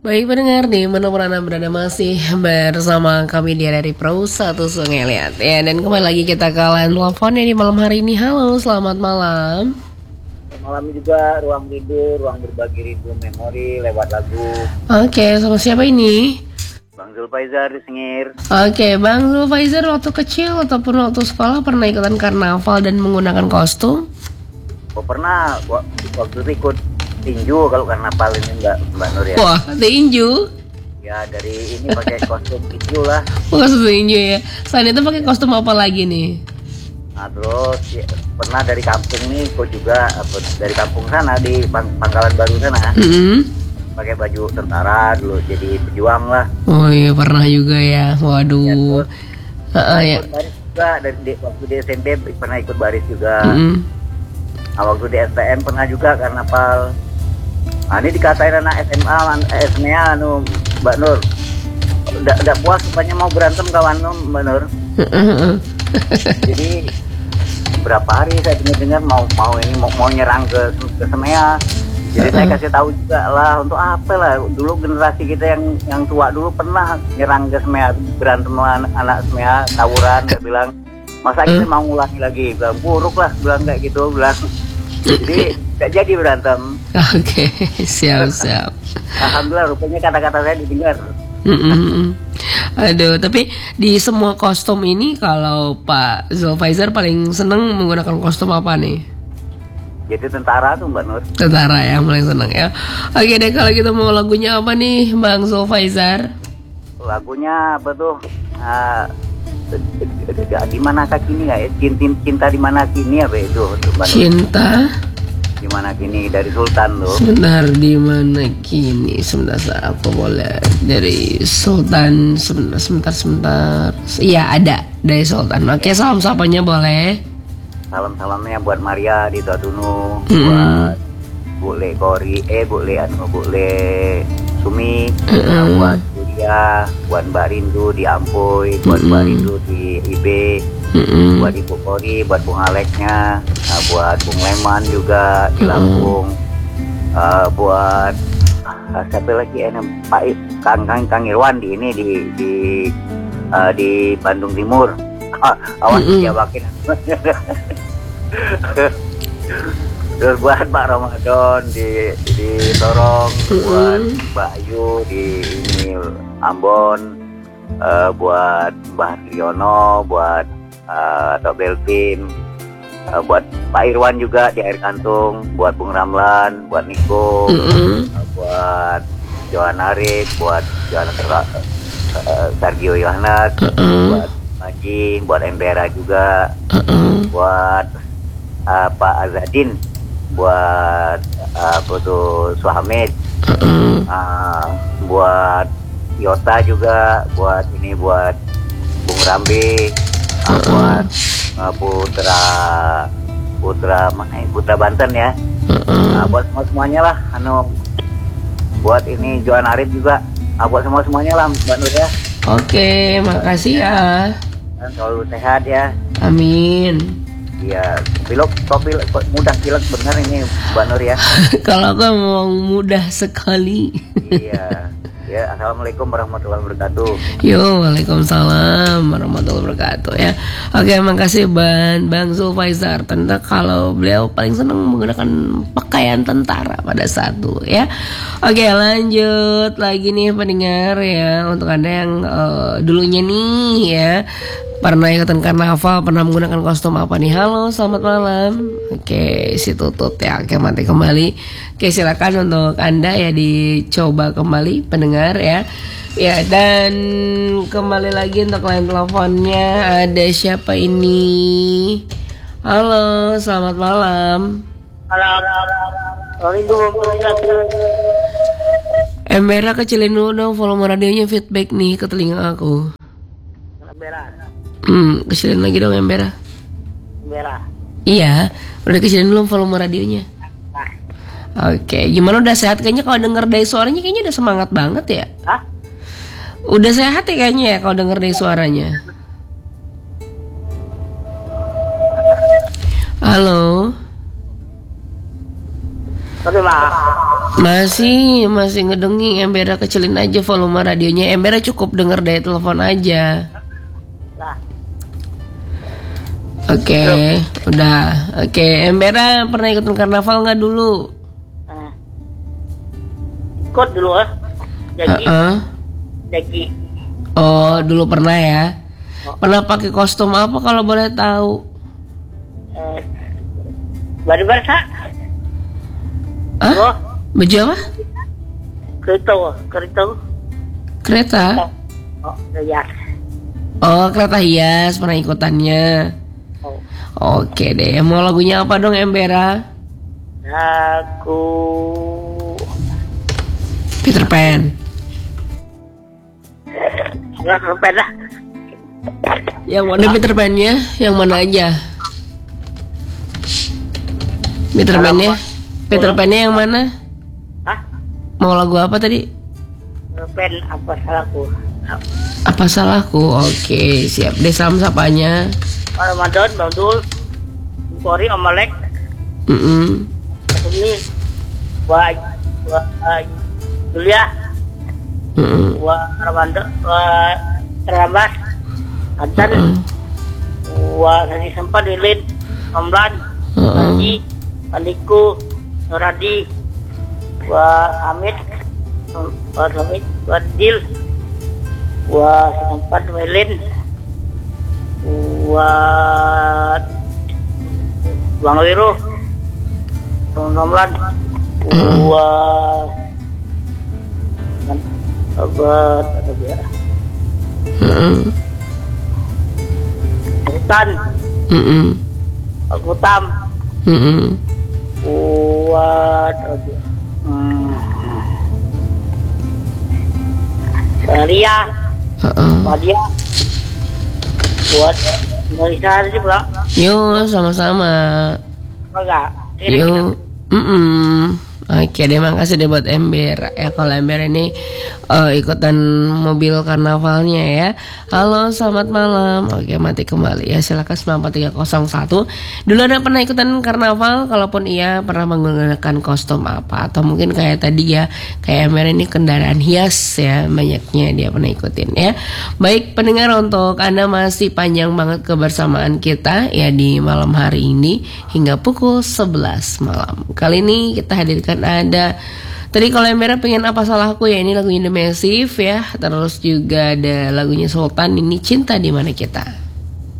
Baik pendengar, di mana Anda berada masih bersama kami di dari Pro 1 Sungai Liat ya. Dan kembali lagi kita ke line teleponnya di malam hari ini. Halo, selamat malam. Malam juga ruang rindu, ruang berbagi rindu memori lewat lagu. Oke, sama siapa ini? Bang Zulfaizar di Sengir. Oke, Bang Zulfaizar waktu kecil ataupun waktu sekolah pernah ikutan karnaval dan menggunakan kostum? Oh pernah, waktu itu ikut tinju kalau karnaval ini Mbak Nur ya. Wah, tinju? Ya dari ini pakai kostum tinju lah. Kostum tinju ya. Selain itu pakai kostum apa lagi nih? Nah terus ya, pernah dari kampung nih ikut juga dari kampung sana di Pangkalan Baru sana. Pakai baju tentara dulu jadi pejuang lah. Oh iya pernah juga ya. Waduh. Ya, baris juga waktu di SMP pernah ikut baris juga. Nah, waktu di STM pernah juga karnaval. Nah, ini dikatain anak SMA, SMA Mbak Nur. Udah puas rupanya mau berantem kawan Mbak Nur. Jadi berapa hari saya dengar mau nyerang ke Semea. Jadi saya kasih tahu juga lah untuk apa lah. Dulu generasi kita yang tua dulu pernah nyerang ke Semea, berantem sama anak Semea, tawuran. Dia bilang masa kita mau ngulangi lagi, bilang buruk lah, bilang kayak gitu, bilang. Jadi gak jadi berantem. Oke, siap. Alhamdulillah rupanya kata-kata saya didengar. Aduh, tapi di semua kostum ini kalau Pak Zulfaizar paling seneng menggunakan kostum apa nih? Jadi tentara tuh Mbak Nur. Tentara ya, paling seneng ya. Oke deh, kalau kita mau lagunya apa nih Bang Zulfaizar? Lagunya apa tuh? Di mana kini ya? Cinta di mana kini apa itu? Cinta di mana kini dari Sultan loh. Sebentar, di mana kini? Sebentar, apa boleh dari Sultan? Sebentar. Iya ada dari Sultan. Oke, salam sapanya boleh. Salamnya buat Maria di Tuatunu, buat Bule Kori, Bule Sumi, buat Julia, buat Mbak Rindu di Ampoy, buat Mbak Rindu di IB, buat Ibu Kori, buat Bung Aleknya, buat Bung Leman juga di Lampung, buat siapa lagi Pak Kang Irwan di ini di Bandung Timur. Awas dia makin. Terus buat Pak Ramadan di Sorong, buat Mbak Ayu di ini Ambon, buat Mbah Riono, buat Tok Belvin, buat Pak Irwan juga di Air Kantung, buat Bung Ramlan, buat Niko, buat Johan Arif, buat Sergio Yohanes, buat Majing, buat Embera juga, buat Pak Azadin, buat Suhamid, buat Yota juga, buat Bung Rambi, buat Putra Banten ya, buat semuanya lah, buat ini Johan Arif juga, buat semuanya lah Mbak Nur ya. Oke, makasih ya. Dan selalu sehat ya. Amin. Iya, mudah pilek bener ini Mbak Nur ya. Kalau aku mau mudah sekali. Iya. Ya, assalamualaikum warahmatullahi wabarakatuh. Yo, waalaikumsalam warahmatullahi wabarakatuh ya. Oke, makasih Bang Zulfaizar. Tentu kalau beliau paling senang menggunakan pakaian tentara pada saat dulu ya. Oke, lanjut lagi nih pendengar ya. Untuk Anda yang dulunya nih ya pernah ikutan karnaval, pernah menggunakan kostum apa nih? Halo, selamat malam. Oke, si Tutut ya. Oke, mati kembali. Oke, silakan untuk Anda ya dicoba kembali pendengar ya. Ya, dan kembali lagi untuk line teleponnya. Ada siapa ini? Halo, selamat malam. Embera kecilin dulu dong volume radionya, feedback nih ke telinga aku. Kecilin lagi dong Embera. Iya, udah kecilin belum volume radionya? Oke, gimana udah sehat? Kayaknya kalau denger dari suaranya kayaknya udah semangat banget ya. Udah sehat ya kayaknya ya kalau denger dari suaranya. Halo. Bagaimana? Masih ngedenging. Embera kecilin aja volume radionya. Embera cukup denger dari telepon aja. Lah. Oke, udah. Oke, Embera pernah ikutan karnaval nggak dulu? Ikut dulu Jaki. Oh, dulu pernah ya. Pernah pakai kostum apa kalau boleh tahu? Bari Barca. Ah? Baju apa? Kereta? Oh, hias. Oh, kereta hias pernah ikutannya. Oke deh, mau lagunya apa dong Embera? Lagu Peter Pan. Peter Pan lah. Yang mana Peter Pan-nya? Yang mana aja? Peter Pan-nya? Peter Pan-nya yang mana? Hah? Mau lagu apa tadi? Peter Pan apa salahku? Apa salahku? Oke, siap deh. Salam sapanya. Ramadan, Bang Dul, Kori, Om Malek. Ini Julia. Ramadan, Terlambat. Antan. Tadi sempat Lilin, Omlan, Andi, Andiku, Nuradi, Hamid, Dil, sempat Lilin, Bang Wiru, Omlan, Hutan, Hutam, buat Ria, Madia, buat Indonesia sih bang. Yuk sama-sama. Enggak. Yuk. Oke deh, makasih deh buat Ember. Ya kalau Ember ini ikutan mobil karnavalnya ya. Halo, selamat malam. Oke, mati kembali ya. Silakan 94301. Dulu ada pernah ikutan karnaval? Kalaupun iya, pernah menggunakan kostum apa? Atau mungkin kayak tadi ya, kayak Ember ini kendaraan hias ya, banyaknya dia pernah ikutin ya. Baik pendengar, untuk Anda masih panjang banget kebersamaan kita ya di malam hari ini hingga pukul 11 malam. Kali ini kita hadirkan ada tadi kalau yang merah pengen apa salahku ya, ini lagunya The Massive ya. Terus juga ada lagunya Sultan, ini Cinta di Mana Kita.